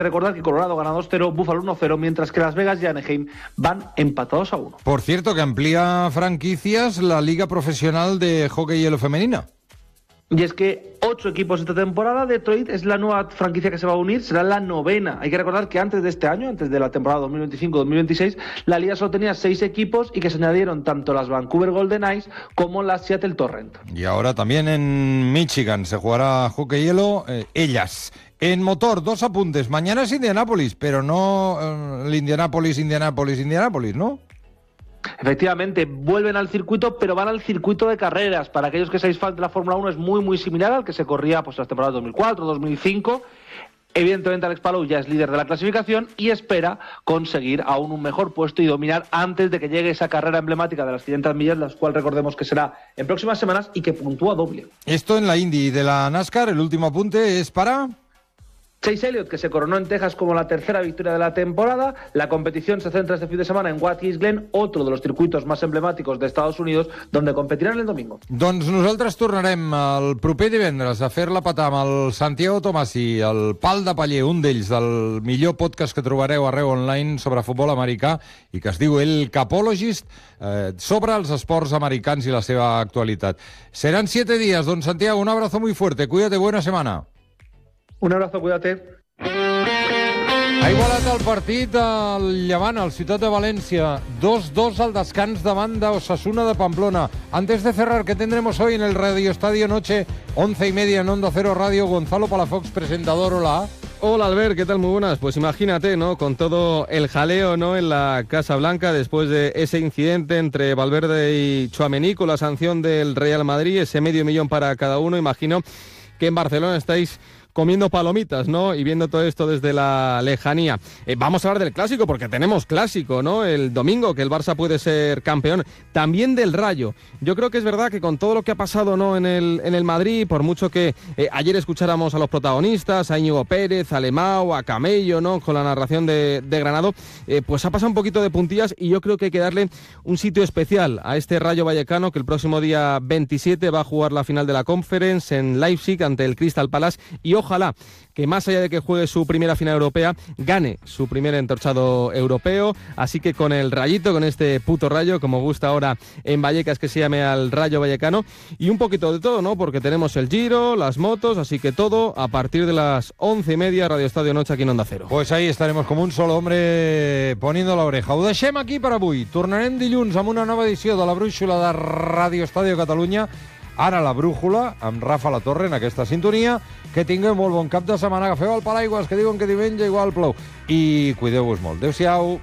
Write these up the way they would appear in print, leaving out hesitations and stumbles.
recordar que Colorado gana 2-0, Buffalo 1-0, mientras que Las Vegas y Anaheim van empatados a 1. Por cierto, que amplía franquicias la Liga Profesional de Hockey Hielo Femenina. Y es que 8 equipos esta temporada. Detroit es la nueva franquicia que se va a unir, será la 9ª. Hay que recordar que antes de este año, antes de la temporada 2025-2026, la liga solo tenía 6 equipos y que se añadieron tanto las Vancouver Golden Knights como las Seattle Torrent. Y ahora también en Michigan se jugará hockey hielo, ellas. En motor, 2 apuntes. Mañana es Indianápolis, pero no el Indianápolis, ¿no? Efectivamente, vuelven al circuito, pero van al circuito de carreras. Para aquellos que seáis fans de la Fórmula 1 es muy similar al que se corría pues, en las temporadas 2004, 2005. Evidentemente Alex Palou ya es líder de la clasificación y espera conseguir aún un mejor puesto y dominar antes de que llegue esa carrera emblemática de las 500 millas, la cual recordemos que será en próximas semanas y que puntúa doble. Esto en la Indy de la NASCAR, el último apunte es para... Chase Elliott, que se coronó en Texas como la tercera victoria de la temporada. La competición se centra este fin de semana en Watkins Glen, otro de los circuitos más emblemàticos de Estados Unidos, donde competirán el domingo. Doncs nosaltres tornarem el proper divendres a fer-la petar amb el Santiago Tomasi, el Pal de Paller, un d'ells, del millor podcast que trobareu arreu online sobre futbol americà i que es diu El Capologist, sobre els esports americans i la seva actualitat. Seran 7 días, don Santiago, un abrazo muy fuerte, cuídate, buena semana. Un abrazo, cuídate. Ha igualat el partit al Llevant, al Ciutat de València. 2-2 al descans davant d'Osasuna de Pamplona. Antes de cerrar, ¿qué tendremos hoy en el Radio Estadio Noche? 11:30 en Onda Cero Radio. Gonzalo Palafox, presentador, hola. Hola Albert, ¿qué tal? Muy buenas. Pues imagínate, ¿no? Con todo el jaleo, ¿no? En la Casa Blanca después de ese incidente entre Valverde y Tchouaméni con la sanción del Real Madrid, ese $500,000 para cada uno. Imagino que en Barcelona estáis comiendo palomitas, ¿no? Y viendo todo esto desde la lejanía. Vamos a hablar del clásico, porque tenemos clásico, ¿no? El domingo, que el Barça puede ser campeón. También del Rayo. Yo creo que es verdad que con todo lo que ha pasado, ¿no? En el Madrid, por mucho que ayer escucháramos a los protagonistas, a Íñigo Pérez, a Lemao, a Camello, ¿no? Con la narración de Granado, pues ha pasado un poquito de puntillas y yo creo que hay que darle un sitio especial a este Rayo Vallecano, que el próximo día 27 va a jugar la final de la Conference en Leipzig ante el Crystal Palace, y ojalá que más allá de que juegue su primera final europea, gane su primer entorchado europeo. Así que con el Rayito, con este puto Rayo, como gusta ahora en Vallecas que se llame al Rayo Vallecano, y un poquito de todo, ¿no? Porque tenemos el Giro, las motos, así que todo a partir de las 11:30, Radio Estadio Noche aquí en Onda Cero. Pues ahí estaremos como un solo hombre poniendo la oreja. Ho deixem aquí per avui. Tornarem dilluns amb una nova edició de la Brúixola de Radio Estadio Catalunya. Ara la brújula, amb Rafa La Torre en aquesta sintonia. Que tingueu molt bon cap de setmana. Agafeu el paraigües, que diuen que diumenge igual plou. I cuideu-vos molt. Adéu-siau.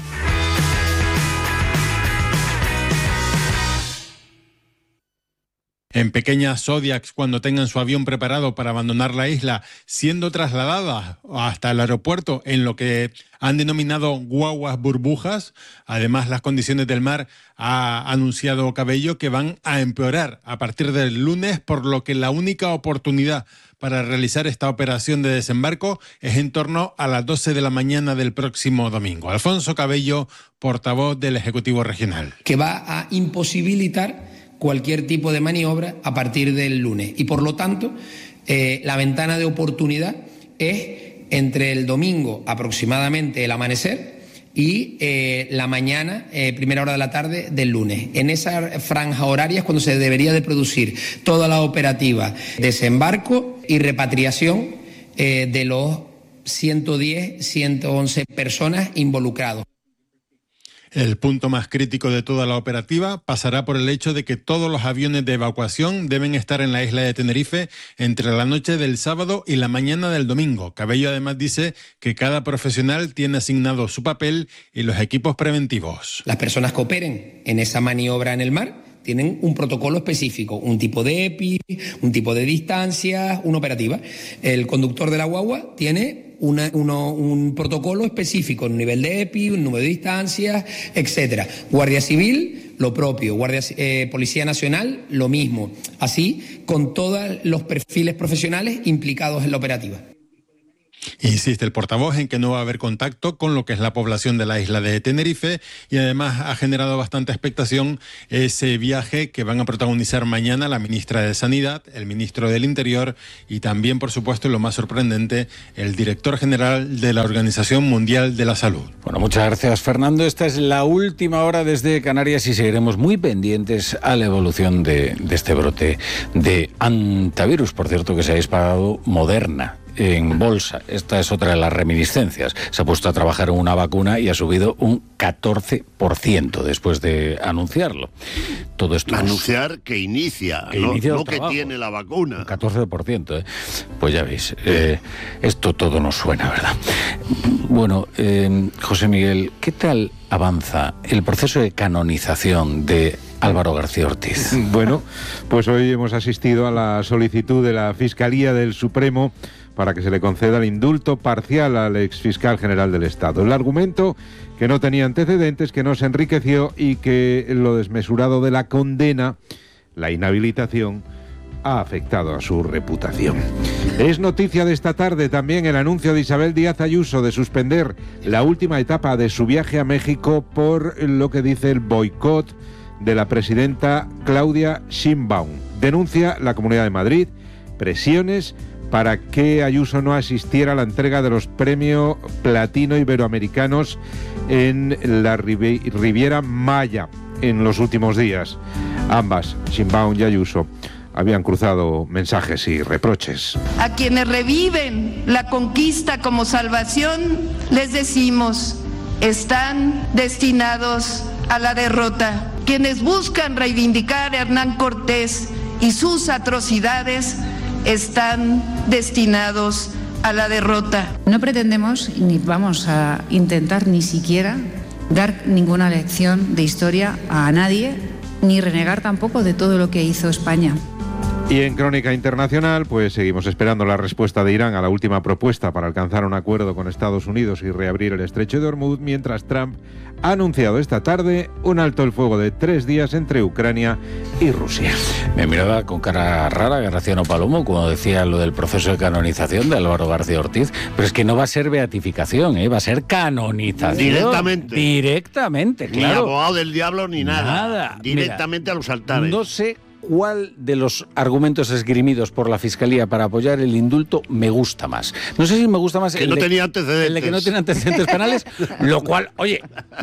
En pequeñas Zodiacs, cuando tengan su avión preparado para abandonar la isla, siendo trasladadas hasta el aeropuerto en lo que han denominado guaguas burbujas. Además, las condiciones del mar, ha anunciado Cabello, que van a empeorar a partir del lunes, por lo que la única oportunidad para realizar esta operación de desembarco es en torno a las 12 de la mañana del próximo domingo. Alfonso Cabello, portavoz del Ejecutivo Regional. Que va a imposibilitar cualquier tipo de maniobra a partir del lunes. Y por lo tanto, la ventana de oportunidad es entre el domingo aproximadamente el amanecer y la mañana, primera hora de la tarde del lunes. En esa franja horaria es cuando se debería de producir toda la operativa, desembarco y repatriación de los 110, 111 personas involucrados. El punto más crítico de toda la operativa pasará por el hecho de que todos los aviones de evacuación deben estar en la isla de Tenerife entre la noche del sábado y la mañana del domingo. Cabello además dice que cada profesional tiene asignado su papel y los equipos preventivos. Las personas que operen en esa maniobra en el mar tienen un protocolo específico, un tipo de EPI, un tipo de distancias, una operativa. El conductor de la guagua tiene un protocolo específico, un nivel de EPI, un número de distancias, etcétera. Guardia Civil, lo propio. Policía Nacional, lo mismo. Así, con todos los perfiles profesionales implicados en la operativa. Insiste el portavoz en que no va a haber contacto con lo que es la población de la isla de Tenerife, y además ha generado bastante expectación ese viaje que van a protagonizar mañana la ministra de Sanidad, el ministro del Interior y también, por supuesto, lo más sorprendente, el director general de la Organización Mundial de la Salud. Bueno, muchas gracias, Fernando. Esta es la última hora desde Canarias y seguiremos muy pendientes a la evolución de este brote de antivirus. Por cierto, que se ha disparado Moderna en bolsa. Esta es otra de las reminiscencias. Se ha puesto a trabajar en una vacuna y ha subido un 14% después de anunciarlo. Todo esto anunciar que inicia, no que tiene la vacuna. Un 14%, ¿eh? Pues ya veis, esto todo nos suena, ¿verdad? Bueno, José Miguel, ¿qué tal avanza el proceso de canonización de Álvaro García Ortiz? Bueno, pues hoy hemos asistido a la solicitud de la Fiscalía del Supremo para que se le conceda el indulto parcial al exfiscal general del Estado. El argumento, que no tenía antecedentes, que no se enriqueció y que lo desmesurado de la condena, la inhabilitación, ha afectado a su reputación. Es noticia de esta tarde también el anuncio de Isabel Díaz Ayuso de suspender la última etapa de su viaje a México por lo que dice el boicot de la presidenta Claudia Sheinbaum. Denuncia la Comunidad de Madrid presiones para que Ayuso no asistiera a la entrega de los premios Platino Iberoamericanos en la Riviera Maya en los últimos días. Ambas, Sheinbaum y Ayuso, habían cruzado mensajes y reproches. A quienes reviven la conquista como salvación, les decimos, están destinados a la derrota. Quienes buscan reivindicar a Hernán Cortés y sus atrocidades, están destinados a la derrota. No pretendemos, ni vamos a intentar ni siquiera dar ninguna lección de historia a nadie, ni renegar tampoco de todo lo que hizo España. Y en Crónica Internacional, pues seguimos esperando la respuesta de Irán a la última propuesta para alcanzar un acuerdo con Estados Unidos y reabrir el estrecho de Hormuz, mientras Trump ha anunciado esta tarde un alto el fuego de 3 días entre Ucrania y Rusia. Me miraba con cara rara Graciano Palomo cuando decía lo del proceso de canonización de Álvaro García Ortiz, pero es que no va a ser beatificación, va a ser canonización. Directamente, claro. Ni abogado del diablo ni nada. Directamente. Mira, a los altares. No sé cuál de los argumentos esgrimidos por la Fiscalía para apoyar el indulto me gusta más. No sé si me gusta más el de que no tiene antecedentes penales, lo cual, oye,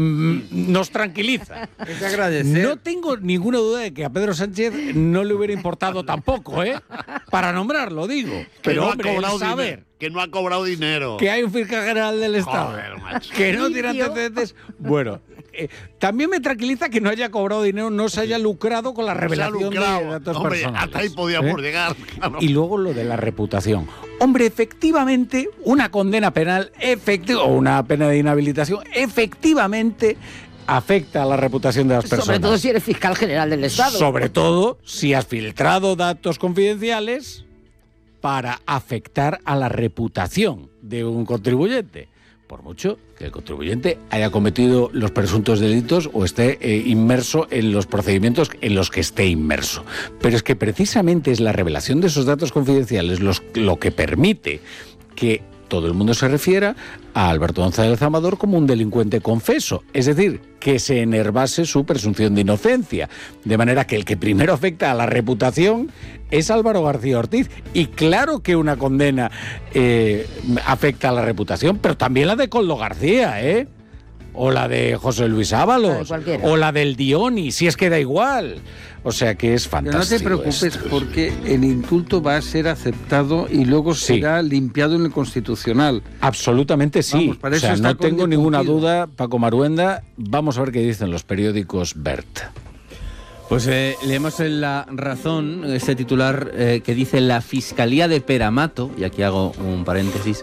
nos tranquiliza. No tengo ninguna duda de que a Pedro Sánchez no le hubiera importado tampoco, para nombrarlo, digo. Pero no hombre, saber que no ha cobrado dinero. Que hay un fiscal general del Estado. Joder, que no tiene antecedentes. Bueno, también me tranquiliza que no haya cobrado dinero, no se haya lucrado con la revelación de datos personales. Hasta ahí podíamos llegar. Claro. Y luego lo de la reputación. Hombre, efectivamente, una condena penal o una pena de inhabilitación, efectivamente afecta a la reputación de las personas. Sobre todo si eres fiscal general del Estado. Sobre todo si has filtrado datos confidenciales para afectar a la reputación de un contribuyente. Por mucho que el contribuyente haya cometido los presuntos delitos o esté inmerso en los procedimientos en los que esté inmerso. Pero es que precisamente es la revelación de esos datos confidenciales lo que permite que todo el mundo se refiera a Alberto González Amador como un delincuente confeso, es decir, que se enervase su presunción de inocencia, de manera que el que primero afecta a la reputación es Álvaro García Ortiz, y claro que una condena afecta a la reputación, pero también la de Koldo García, o la de José Luis Ábalos, o la del Dioni, si es que da igual. O sea que es fantástico. Pero no te preocupes esto, porque el indulto va a ser aceptado y luego será limpiado en el Constitucional. Absolutamente sí. Vamos, o sea, no tengo ninguna duda, Paco Maruenda. Vamos a ver qué dicen los periódicos BERT. Pues leemos en La Razón este titular que dice: la Fiscalía de Peramato, y aquí hago un paréntesis,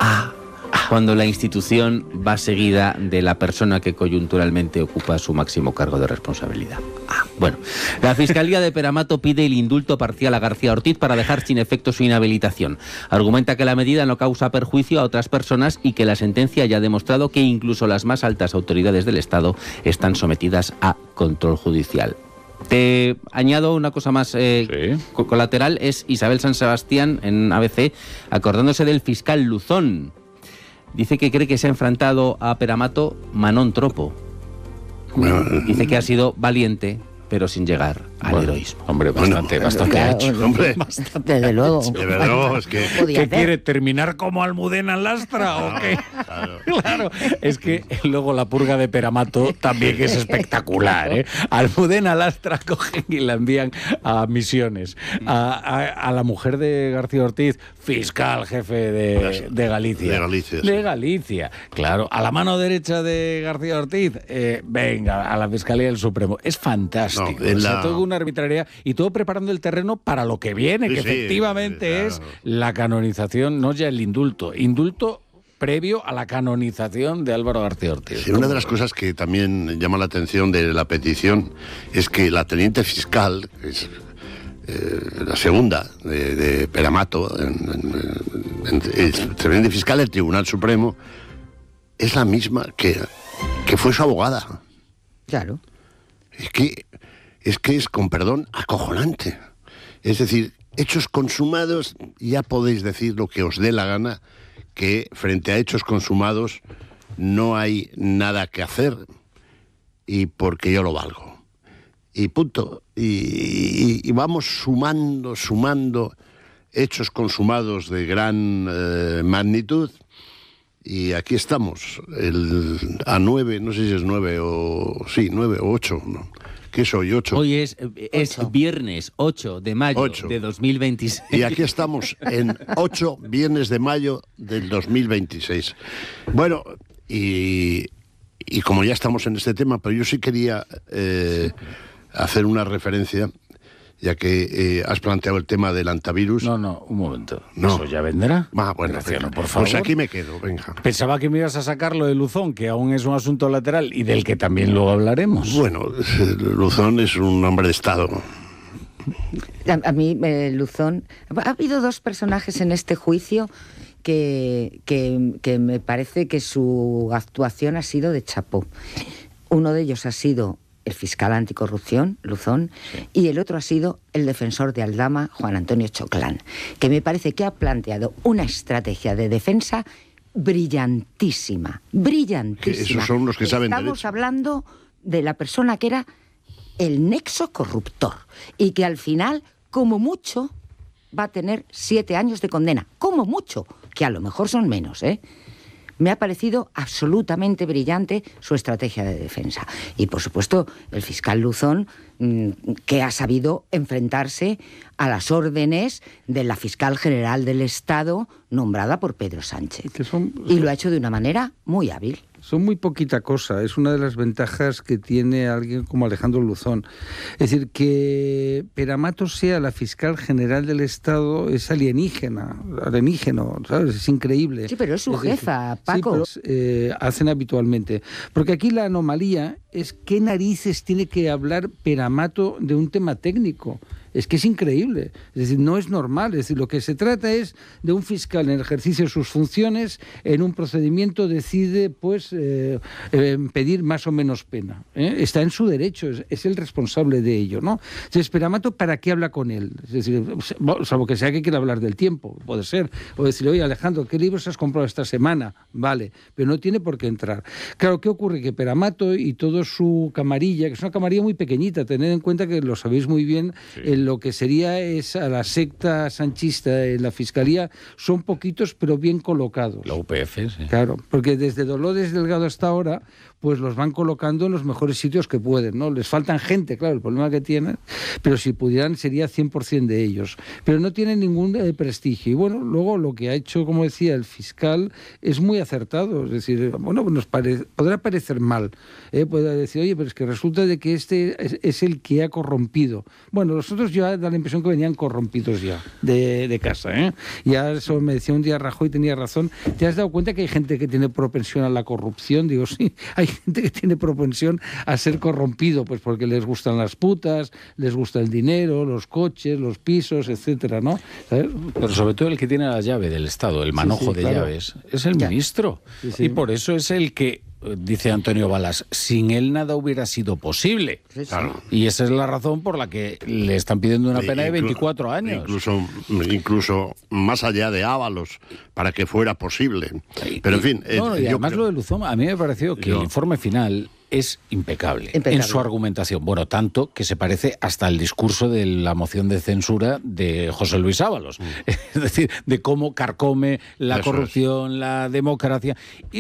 cuando la institución va seguida de la persona que coyunturalmente ocupa su máximo cargo de responsabilidad. Bueno, la Fiscalía de Peramato pide el indulto parcial a García Ortiz para dejar sin efecto su inhabilitación. Argumenta que la medida no causa perjuicio a otras personas y que la sentencia ya ha demostrado que incluso las más altas autoridades del Estado están sometidas a control judicial. Te añado una cosa más colateral, es Isabel San Sebastián en ABC, acordándose del fiscal Luzón. Dice que cree que se ha enfrentado a Peramato Manón Tropo. Dice que ha sido valiente, pero sin llegar al heroísmo. Hombre, bastante ha hecho. Hombre, Bastante, desde luego. de verdad, es que... ¿Qué quiere? ¿Terminar como Almudena Lastra o qué? Claro, es que luego la purga de Peramato también es espectacular, ¿eh? Almudena Lastra cogen y la envían a Misiones. A la mujer de García Ortiz, fiscal jefe de Galicia. De Galicia. Claro, a la mano derecha de García Ortiz, venga, a la Fiscalía del Supremo. Es fantástico. Todo una arbitrariedad y todo preparando el terreno para lo que viene, que efectivamente es la canonización, no ya el indulto previo a la canonización de Álvaro García Ortiz. Sí, una de las cosas que también llama la atención de la petición es que la teniente fiscal, que es la segunda de Peramato, el teniente fiscal del Tribunal Supremo, es la misma que fue su abogada. Claro. Es que es, con perdón, acojonante. Es decir, hechos consumados, ya podéis decir lo que os dé la gana, que frente a hechos consumados no hay nada que hacer y porque yo lo valgo. Y punto. Y vamos sumando hechos consumados de gran magnitud y aquí estamos, a 9, no sé si es 9 o 8, ¿no? ¿Qué soy? 8. Hoy es viernes 8 de mayo de 2026. Y aquí estamos en 8 viernes de mayo del 2026. Bueno, y como ya estamos en este tema, pero yo sí quería hacer una referencia, ya que has planteado el tema del antivirus. No, un momento. No. ¿Eso ya vendrá? Bueno, Graciano, por favor. Pues aquí me quedo, venga. Pensaba que me ibas a sacar lo de Luzón, que aún es un asunto lateral y del que también luego hablaremos. Bueno, Luzón es un hombre de Estado. A mí, Luzón... Ha habido dos personajes en este juicio que me parece que su actuación ha sido de chapó. Uno de ellos ha sido el fiscal anticorrupción, Luzón, y el otro ha sido el defensor de Aldama, Juan Antonio Choclán, que me parece que ha planteado una estrategia de defensa brillantísima. Esos son los que saben derecho. Estamos hablando de la persona que era el nexo corruptor y que al final, como mucho, va a tener 7 años de condena. Como mucho, que a lo mejor son menos, ¿eh? Me ha parecido absolutamente brillante su estrategia de defensa. Y, por supuesto, el fiscal Luzón, que ha sabido enfrentarse a las órdenes de la fiscal general del Estado nombrada por Pedro Sánchez. Y lo ha hecho de una manera muy hábil. Son muy poquita cosa, es una de las ventajas que tiene alguien como Alejandro Luzón. Es decir, que Peramato sea la fiscal general del Estado es alienígeno, ¿sabes? Es increíble. Sí, pero es su jefa, Paco. Sí, pero hacen habitualmente. Porque aquí la anomalía es qué narices tiene que hablar Peramato de un tema técnico. Es que es increíble, es decir, no es normal. Es decir, lo que se trata es de un fiscal en el ejercicio de sus funciones, en un procedimiento decide pedir más o menos pena. Está en su derecho, es el responsable de ello, ¿no? Entonces, Peramato, ¿para qué habla con él? Es decir, salvo que sea que quiera hablar del tiempo, puede ser. O decir, oye, Alejandro, ¿qué libros has comprado esta semana? Vale, pero no tiene por qué entrar. Claro, ¿qué ocurre? Que Peramato y toda su camarilla, que es una camarilla muy pequeñita, tened en cuenta que lo sabéis muy bien, lo que sería es a la secta sanchista en la Fiscalía, son poquitos pero bien colocados. La UPF, sí. Claro, porque desde Dolores Delgado hasta ahora, pues los van colocando en los mejores sitios que pueden, ¿no? Les faltan gente, claro, el problema que tienen, pero si pudieran sería 100% de ellos. Pero no tienen ningún prestigio. Y bueno, luego lo que ha hecho, como decía, el fiscal es muy acertado. Es decir, bueno, podrá parecer mal. Puede decir, oye, pero es que resulta de que este es el que ha corrompido. Bueno, los otros ya da la impresión que venían corrompidos ya, de casa, ¿eh? Ya eso me decía un día Rajoy, tenía razón. ¿Te has dado cuenta que hay gente que tiene propensión a la corrupción? Digo, sí, hay gente que tiene propensión a ser corrompido, pues porque les gustan las putas, les gusta el dinero, los coches, los pisos, etcétera, ¿no? ¿Sabes? Pero sobre todo el que tiene la llave del Estado, el manojo de llaves, es el ministro. Sí. Y por eso es el que dice Antonio Balas, sin él nada hubiera sido posible. Claro. Y esa es la razón por la que le están pidiendo una pena de 24 años. Incluso más allá de Ábalos, para que fuera posible. Pero en fin... y además lo de Luzón, a mí me pareció que el informe final es impecable en su argumentación. Bueno, tanto que se parece hasta el discurso de la moción de censura de José Luis Ábalos. Es decir, de cómo carcome la corrupción, la democracia. Y